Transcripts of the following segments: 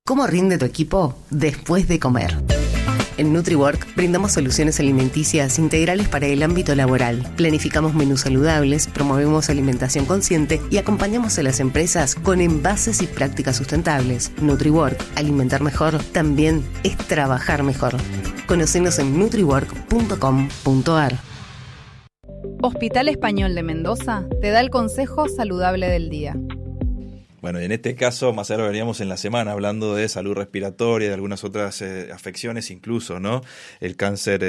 ¿Cómo rinde tu equipo después de comer? En NutriWork brindamos soluciones alimenticias integrales para el ámbito laboral. Planificamos menús saludables, promovemos alimentación consciente y acompañamos a las empresas con envases y prácticas sustentables. NutriWork, alimentar mejor, también es trabajar mejor. Conocenos en nutriwork.com.ar. Hospital Español de Mendoza te da el consejo saludable del día. Bueno, y en este caso, más allá veníamos en la semana hablando de salud respiratoria, de algunas otras afecciones incluso, ¿no? El cáncer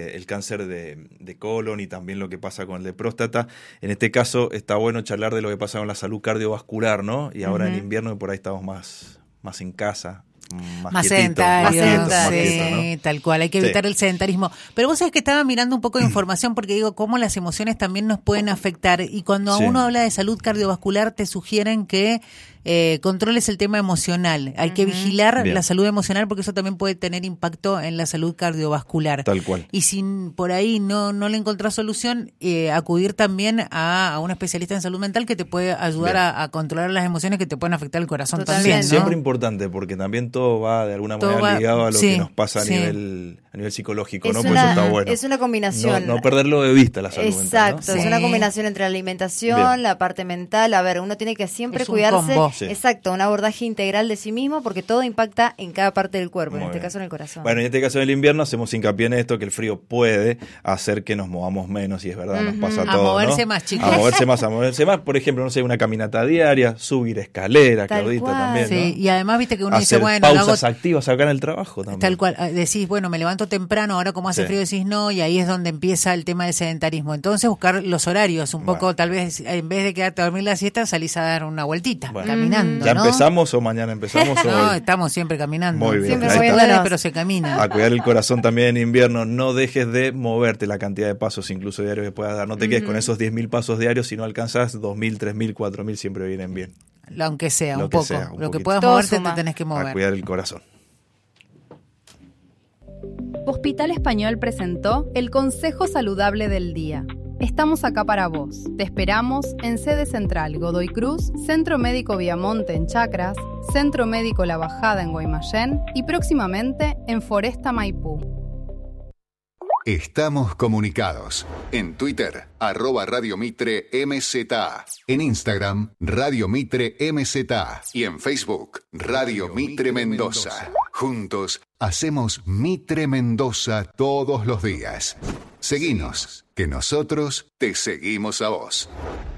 de colon y también lo que pasa con el de próstata. En este caso está bueno charlar de lo que pasa con la salud cardiovascular, ¿no? Y ahora en invierno por ahí estamos más en casa. Más sedentarios, ¿no? Tal cual, hay que evitar el sedentarismo. Pero vos sabés que estaba mirando un poco de información porque digo, cómo las emociones también nos pueden afectar, y cuando uno habla de salud cardiovascular te sugieren que controles el tema emocional. Hay que vigilar la salud emocional porque eso también puede tener impacto en la salud cardiovascular. Tal cual. Y si por ahí no le encontrás solución, acudir también a un especialista en salud mental que te puede ayudar a controlar las emociones que te pueden afectar el corazón también, ¿no? Siempre importante, porque también todo va de alguna manera ligado a lo que nos pasa a nivel psicológico, ¿no? Por eso está bueno. Es una combinación. No perderlo de vista la salud mental, ¿no? Exacto, es una combinación entre la alimentación, la parte mental. A ver, uno tiene que siempre cuidarse. Exacto, un abordaje integral de sí mismo porque todo impacta en cada parte del cuerpo, en este caso en el corazón. Bueno, en este caso del invierno hacemos hincapié en esto, que el frío puede hacer que nos movamos menos, y es verdad, nos pasa todo, moverse más, chicos. A moverse más, por ejemplo, no sé, una caminata diaria, subir escalera, Claudita, también, ¿no? Sí, y además viste que uno hacer dice, bueno, pausas activas acá en el trabajo también. Tal cual, decís, bueno, me levanto temprano, ahora como hace frío decís no, y ahí es donde empieza el tema del sedentarismo. Entonces buscar los horarios, un poco, tal vez, en vez de quedarte a dormir la siesta, salís a dar una vueltita, caminando, ¿Ya ¿no? empezamos o mañana empezamos? No, estamos siempre caminando. Muy bien. Siempre moviéndonos, pero se camina. A cuidar el corazón también en invierno. No dejes de moverte, la cantidad de pasos incluso diarios que puedas dar. No te quedes con esos 10.000 pasos diarios. Si no alcanzas 2.000, 3.000, 4.000 siempre vienen bien. Aunque sea un poco. Lo que poquito. puedas moverte te tenés que mover. A cuidar el corazón. Hospital Español presentó el consejo saludable del día. Estamos acá para vos. Te esperamos en sede central Godoy Cruz, Centro Médico Viamonte en Chacras, Centro Médico La Bajada en Guaymallén y próximamente en Foresta Maipú. Estamos comunicados. En Twitter, @Radio Mitre MZA. En Instagram, Radio Mitre MZA. Y en Facebook, Radio Mitre Mendoza. Juntos hacemos Mitre Mendoza todos los días. Seguinos, que nosotros te seguimos a vos.